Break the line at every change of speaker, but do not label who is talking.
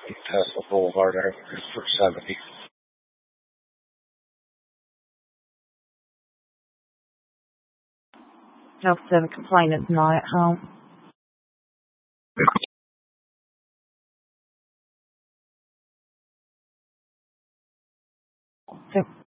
Tesla Boulevard area for 70.
No, the complainant's not at home. So